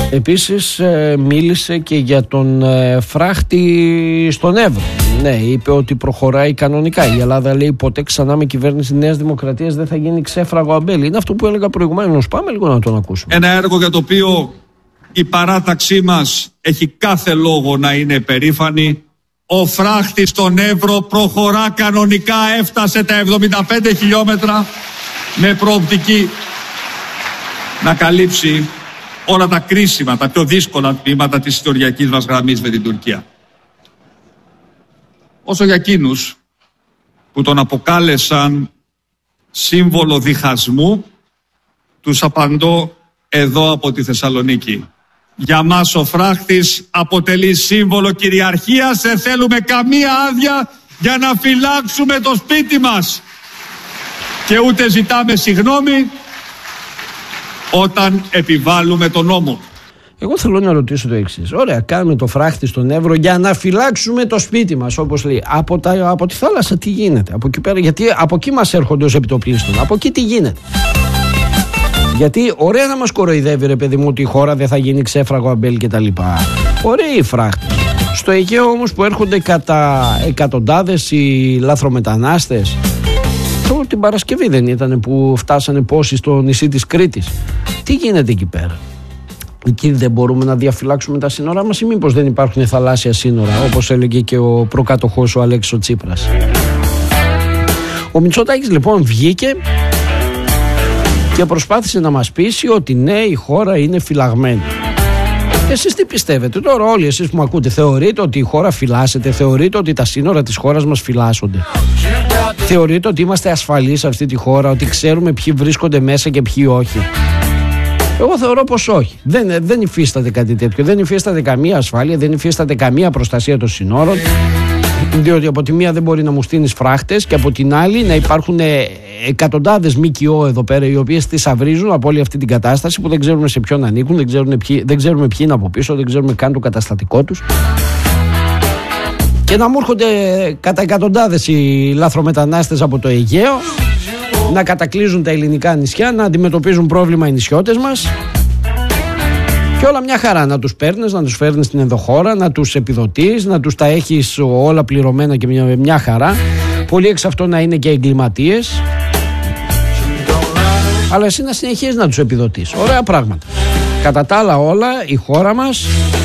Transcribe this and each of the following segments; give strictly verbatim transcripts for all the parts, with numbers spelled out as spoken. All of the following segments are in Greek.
Επίσης ε, μίλησε και για τον ε, φράχτη στον Εύρο. Ναι, είπε ότι προχωράει κανονικά. Η Ελλάδα, λέει, ποτέ ξανά με κυβέρνηση Νέας Δημοκρατίας δεν θα γίνει ξέφραγο αμπέλι. Είναι αυτό που έλεγα προηγουμένως. Πάμε λίγο να τον ακούσουμε. Ένα έργο για το οποίο η παράταξή μας έχει κάθε λόγο να είναι περήφανη. Ο φράχτης στον Εύρο προχωρά κανονικά, έφτασε τα εβδομήντα πέντε χιλιόμετρα με προοπτική να καλύψει όλα τα κρίσιμα, τα πιο δύσκολα τμήματα της ιστοριακής μας γραμμής με την Τουρκία. Όσο για εκείνους που τον αποκάλεσαν σύμβολο διχασμού, τους απαντώ εδώ από τη Θεσσαλονίκη. Για μας ο φράχτης αποτελεί σύμβολο κυριαρχίας, δεν θέλουμε καμία άδεια για να φυλάξουμε το σπίτι μας. Και ούτε ζητάμε συγγνώμη όταν επιβάλλουμε τον νόμο. Εγώ θέλω να ρωτήσω το εξής. Ωραία, κάνουμε το φράχτη στον Εύρο για να φυλάξουμε το σπίτι μας, όπως λέει. Από, τα, από τη θάλασσα τι γίνεται, από εκεί πέρα, γιατί από εκεί μας έρχονται ως επιτοπλίστων. Από εκεί τι γίνεται. Γιατί ωραία να μας κοροϊδεύει, ρε παιδί μου, ότι η χώρα δεν θα γίνει ξέφραγο αμπέλ και τα λοιπά. Ωραία η φράχτη. Στο Αιγαίο όμως που έρχονται κατά εκατοντάδες οι λαθρομετανάστες. Το, την Παρασκευή δεν ήταν που φτάσανε πόσοι στο νησί της Κρήτης. Τι γίνεται εκεί πέρα. Εκεί δεν μπορούμε να διαφυλάξουμε τα σύνορά μας ή μήπως δεν υπάρχουν θαλάσσια σύνορα, όπως έλεγε και ο προκάτοχός ο Αλέξης ο Τσίπρας. Ο Μητσοτάκης λοιπόν βγήκε και προσπάθησε να μας πείσει ότι ναι, η χώρα είναι φυλαγμένη. Εσείς τι πιστεύετε τώρα, όλοι εσείς που με ακούτε, θεωρείτε ότι η χώρα φυλάσσεται, θεωρείτε ότι τα σύνορα της χώρας μας φυλάσσονται, θεωρείτε ότι είμαστε ασφαλείς σε αυτή τη χώρα, ότι ξέρουμε ποιοι βρίσκονται μέσα και ποιοι όχι? Εγώ θεωρώ πως όχι. Δεν, δεν υφίσταται κάτι τέτοιο. Δεν υφίσταται καμία ασφάλεια, δεν υφίσταται καμία προστασία των συνόρων. Διότι από τη μία δεν μπορεί να μου στείλεις φράχτες και από την άλλη να υπάρχουν εκατοντάδες ΜΚΟ εδώ πέρα οι οποίες τις αυρίζουν από όλη αυτή την κατάσταση που δεν ξέρουμε σε ποιον ανήκουν, δεν ξέρουμε ποιοι, δεν ξέρουμε ποιοι είναι από πίσω, δεν ξέρουμε καν το καταστατικό τους. Και να μου έρχονται κατά εκατοντάδες οι λαθρομετανάστες από το Αιγαίο να κατακλείζουν τα ελληνικά νησιά, να αντιμετωπίζουν πρόβλημα οι νησιώτες μας. Και όλα μια χαρά, να τους παίρνεις, να τους φέρνεις στην ενδοχώρα, να τους επιδοτείς, να τους τα έχεις όλα πληρωμένα και μια, μια χαρά. Πολλοί εξ αυτών να είναι και εγκληματίες. Αλλά εσύ να συνεχίζεις να τους επιδοτείς. Ωραία πράγματα. Κατά τα άλλα όλα, η χώρα μας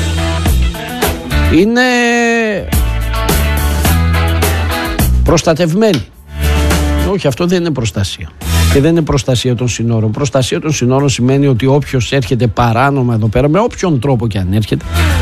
είναι προστατευμένη. Όχι, αυτό δεν είναι προστασία. Και δεν είναι προστασία των συνόρων. Προστασία των συνόρων σημαίνει ότι όποιος έρχεται παράνομα εδώ πέρα, με όποιον τρόπο και αν έρχεται,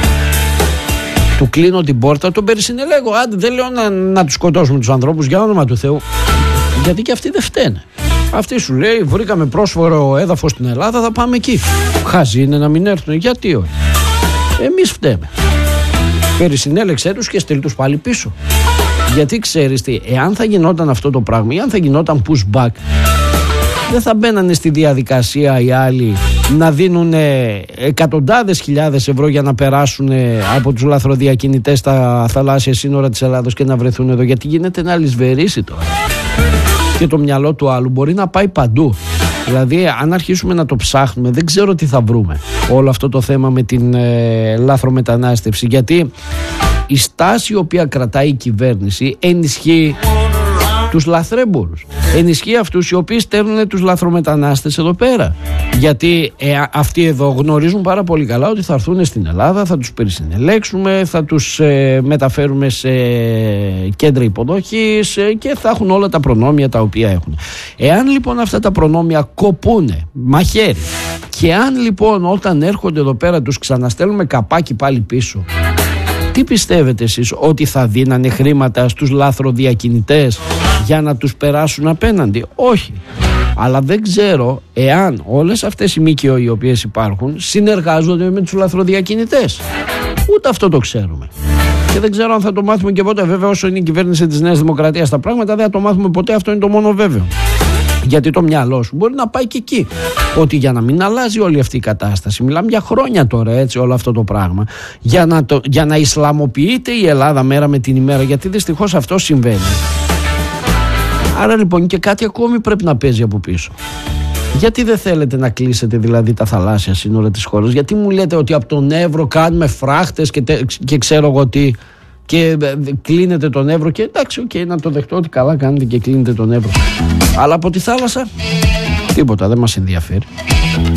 του κλείνω την πόρτα, τον περισυνελέγω. Άντε, δεν λέω να, να τους σκοτώσουμε τους ανθρώπους, για όνομα του Θεού. Γιατί και αυτοί δεν φταίνε. Αυτή σου λέει, βρήκαμε πρόσφορο έδαφος στην Ελλάδα, θα πάμε εκεί. Χαζί είναι να μην έρθουν. Γιατί όχι? Εμείς φταίμε. Περισυνέλεξέ τους και στείλ τους πάλι πίσω. Γιατί ξέρεις τι, εάν θα γινόταν αυτό το πράγμα ή αν θα γινόταν pushback, δεν θα μπαίνανε στη διαδικασία οι άλλοι να δίνουν εκατοντάδες χιλιάδες ευρώ για να περάσουν από τους λαθροδιακινητές στα θαλάσσια σύνορα της Ελλάδος και να βρεθούν εδώ. Γιατί γίνεται να λησβερίσει τώρα. Και το μυαλό του άλλου μπορεί να πάει παντού. Δηλαδή, αν αρχίσουμε να το ψάχνουμε, δεν ξέρω τι θα βρούμε. Όλο αυτό το θέμα με την ε, λάθρομετανάστευση. Γιατί η στάση η οποία κρατάει η κυβέρνηση ενισχύει τους λαθρέμπορους. Ενισχύει αυτούς οι οποίοι στέλνουν τους λαθρομετανάστες εδώ πέρα. Γιατί ε, αυτοί εδώ γνωρίζουν πάρα πολύ καλά ότι θα έρθουν στην Ελλάδα, θα τους περισυνελέξουμε, θα τους ε, μεταφέρουμε σε κέντρα υποδοχής ε, και θα έχουν όλα τα προνόμια τα οποία έχουν. Εάν λοιπόν αυτά τα προνόμια κοπούνε μαχαίρι και αν λοιπόν όταν έρχονται εδώ πέρα τους ξαναστέλνουμε καπάκι πάλι πίσω, τι πιστεύετε εσείς, ότι θα δίνανε χρήματα στους λαθροδιακινητές για να τους περάσουν απέναντι? Όχι. Αλλά δεν ξέρω εάν όλες αυτές οι ΜΚΟ οι οποίες υπάρχουν συνεργάζονται με τους λαθροδιακινητές. Ούτε αυτό το ξέρουμε. Και δεν ξέρω αν θα το μάθουμε και ποτέ. Βέβαια, όσο είναι η κυβέρνηση της Νέας Δημοκρατίας τα πράγματα, δεν θα το μάθουμε ποτέ. Αυτό είναι το μόνο βέβαιο. Γιατί το μυαλό σου μπορεί να πάει και εκεί. Ότι για να μην αλλάζει όλη αυτή η κατάσταση, μιλάμε για χρόνια τώρα, έτσι, όλο αυτό το πράγμα, για να, το, για να ισλαμοποιείται η Ελλάδα μέρα με την ημέρα, γιατί δυστυχώς αυτό συμβαίνει. Άρα λοιπόν και κάτι ακόμη πρέπει να παίζει από πίσω. Γιατί δεν θέλετε να κλείσετε δηλαδή τα θαλάσσια σύνορα της χώρας? Γιατί μου λέτε ότι από τον Εύρο κάνουμε φράχτες και, τε, και ξέρω εγώ τι, και κλείνετε τον Εύρο, και εντάξει, οκ, okay, να το δεχτώ ότι καλά κάνετε και κλείνετε τον Εύρο, αλλά από τη θάλασσα τίποτα, δεν μας ενδιαφέρει.